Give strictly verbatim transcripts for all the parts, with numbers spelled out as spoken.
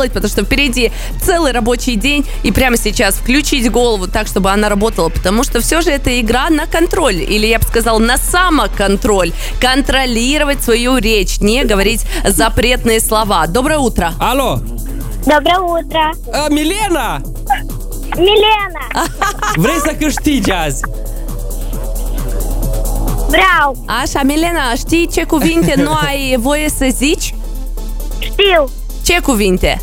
делать, потому что впереди целый рабочий день, и прямо сейчас включить голову так, чтобы она работала, потому что все же это игра на контроль, или я бы сказала, на самоконтроль. Контролировать свою речь, не говорить запретные слова. Доброе утро. Alo! Доброе утро. A, Milena! Milena. Vrei să câștigi azi? Vreau. Așa, Milena, știi ce cuvinte nu ai voie să zici? Știu. Ce cuvinte?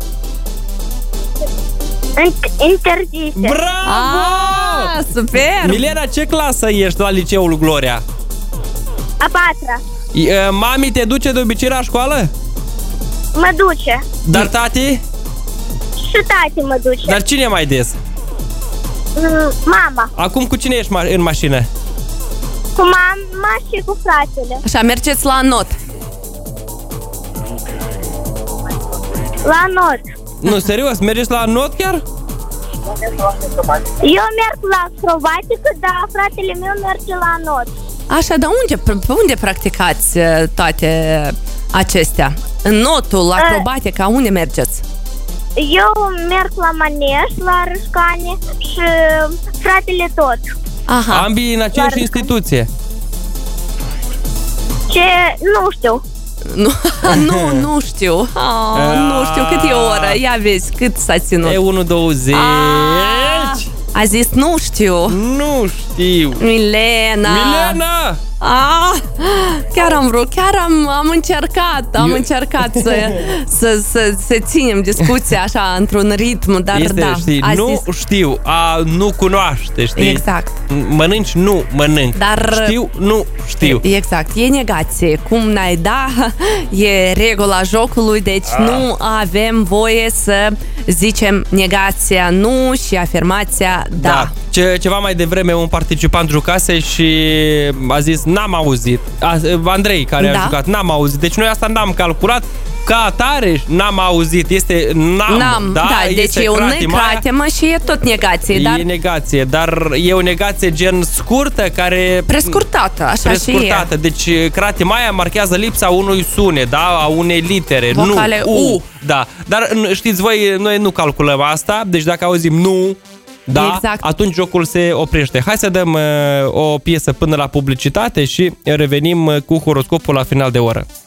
Interzise. Bravo! Ah, super! Milena, ce clasă ești la liceul Gloria? A patra. Mami te duce de obicei la școală? Mă duce. Dar tati? Și tati mă duce. Dar cine mai des? Mama. Acum cu cine ești în mașină? Cu mama și cu fratele. Așa, mergeți la not. La not. Nu, serios, mergeți la not chiar? Eu merg la acrobatică, dar fratele meu merge la not. Așa, dar unde, pe unde practicați toate acestea? În notul, la acrobatica, unde mergeți? Eu merg la manej, la Râșcane și fratele tot. Aha. Ambii în aceeași instituție. Ce? Nu știu. Nu, nu, nu știu. Oh, nu știu cât e ora. Ia vezi, cât s-a ținut. E unu douăzeci. A zis nu știu. Nu știu. Milena. Milena! Ah, chiar am vrut, chiar am, am încercat, am Eu... încercat să, să, să, să ținem discuția așa într-un ritm, dar este, da. Știi, nu zis... știu, a nu cunoaște, știi? Exact. Mănânci, nu mănânc. Dar știu, nu știu. Exact, e negație. Cum n-ai da, e regula jocului, deci ah. nu avem voie să zicem negația nu și afirmația da. Da. Ce, ceva mai devreme un participant jucase și a zis n-am auzit. A, Andrei care da. a jucat, n-am auzit. Deci noi asta n-am calculat. Ca atare n-am auzit. Este n-am. N-am. Da, da deci este e un necratemă și e tot negație. Dar... E negație, dar e o negație gen scurtă care... Prescurtată, așa prescurtată. și e. Deci cratemaia marchează lipsa unui sunet, da? A unei litere. Vocale nu, U. Da. Dar știți voi, noi nu calculăm asta. Deci dacă auzim nu... Da, exact. Atunci jocul se oprește. Hai să dăm uh, o piesă până la publicitate și revenim uh, cu horoscopul la final de oră.